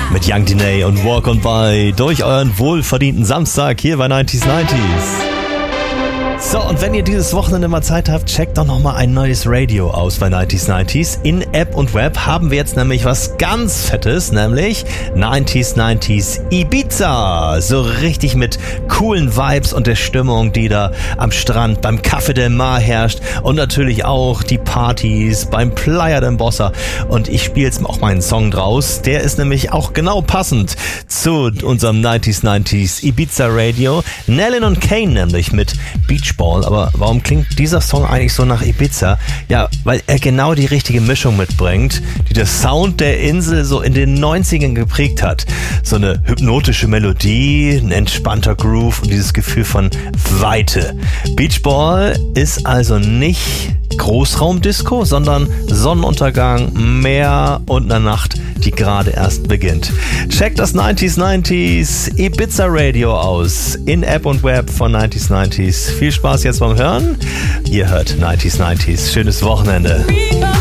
mit Young Diney und Walk On By durch euren wohlverdienten Samstag hier bei 90s 90s. So, und wenn ihr dieses Wochenende mal Zeit habt, checkt doch nochmal ein neues Radio aus bei 90s 90s. In App und Web haben wir jetzt nämlich was ganz Fettes, nämlich 90s 90s Ibiza. So richtig mit coolen Vibes und der Stimmung, die da am Strand beim Café del Mar herrscht und natürlich auch die Partys beim Playa del Bossa. Und ich spiele jetzt auch meinen Song draus. Der ist nämlich auch genau passend zu unserem 90s 90s Ibiza Radio. Nellin und Kane nämlich mit Beach Ball, aber warum klingt dieser Song eigentlich so nach Ibiza? Ja, weil er genau die richtige Mischung mitbringt, die der Sound der Insel so in den 90ern geprägt hat. So eine hypnotische Melodie, ein entspannter Groove und dieses Gefühl von Weite. Beach Ball ist also nicht Großraumdisco, sondern Sonnenuntergang, Meer und eine Nacht, die gerade erst beginnt. Checkt das 90s 90s Ibiza Radio aus in App und Web von 90s 90s. Viel Spaß jetzt beim Hören. Ihr hört 90s 90s. Schönes Wochenende.